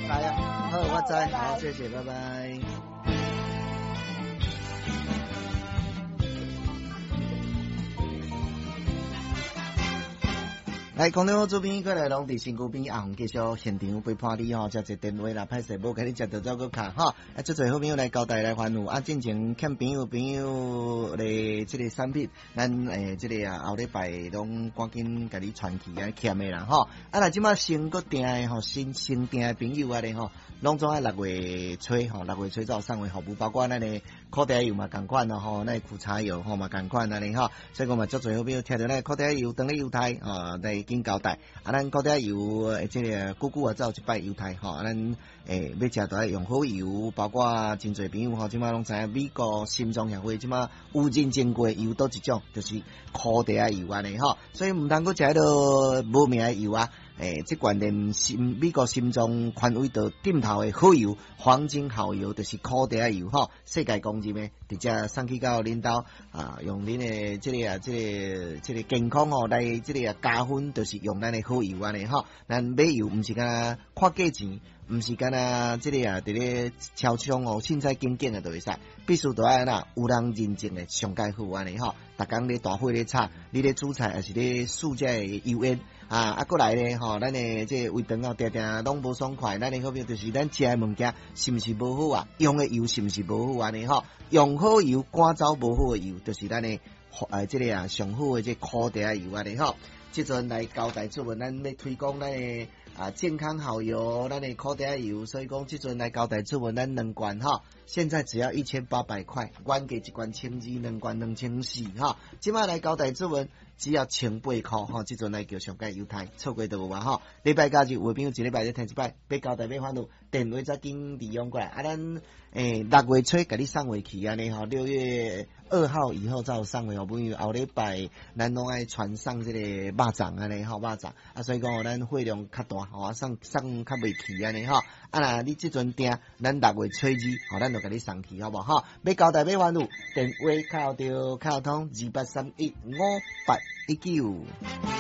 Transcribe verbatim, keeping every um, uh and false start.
来啊，好，我知，好，谢谢，拜拜。来，广东这边过来拢伫身躯边，啊，继续现场陪伴你吼，接一电话啦，歹势无甲你接到走个卡吼，啊，即侪好朋友来交代来烦恼，啊，进前欠朋友朋友咧，即个产品，咱诶，即、这个啊后礼拜拢赶紧甲你传去啊，欠诶啦吼，啊，来即马新个订诶吼，新新订诶朋友啊咧吼，拢总爱六月初吼，六月初才有送货服务，包括咱诶烤地油嘛共款咯吼，咱苦茶油吼嘛共款安尼吼，所以讲嘛，足侪好朋友听到咱烤地油当咧犹太啊，来。紧交代，啊，咱高底油诶，即个久久啊，才有一摆犹太吼，啊，咱诶要食都爱用好油，包括真侪朋友吼，即马拢知影美国心脏协会即马有认证过油倒一种，就是烤地啊油安尼吼，所以毋通阁食迄落无名诶油啊。诶，即罐连心美国心脏权威都顶头诶好油，黄金好油就是烤地啊油吼，世界公认诶，直接送去到恁兜啊，用恁诶即个啊，即个即个健康吼来即个啊加分，就是用咱诶好油安尼吼。咱买油毋是干看价钱，毋是干啊即个啊伫咧超商哦，凊彩紧紧诶就会使，必须都爱啦，有人认证诶上介好安尼吼。逐工咧大火咧炒，你咧煮菜还是咧试这油烟。啊，啊，过来咧，吼，咱诶即胃肠哦，定定拢无爽快。咱诶好朋友就是咱食诶物件是毋是无好啊？用诶油是毋是无好安尼吼？用好油赶走无好诶油，就是咱诶诶即个啊上好诶即烤地啊油安尼吼。即阵来交代出门，咱要推广咱诶啊健康好油，咱诶烤地啊油，所以讲即阵来交代出门，咱两罐吼，现在只要一千八百块，原价一罐千二，两罐两千四吼。即摆来交代出门。只要千八块吼，即阵来叫上界犹太，错过都无啊吼。礼拜假日有朋友一礼拜再听一摆，要交代要烦恼，电话再紧利用过来。啊，咱诶六月初甲你送回去安尼吼，六月二号以后才有送回好朋友。后礼拜咱拢爱传送即个肉粽安尼吼，肉粽啊，所以讲咱货量较大吼，送送较袂起安尼吼。啊啦，你即阵订，咱六月初二吼，咱就甲你送去好无吼？要交代要烦恼，电话靠着靠通二八三一五八。一九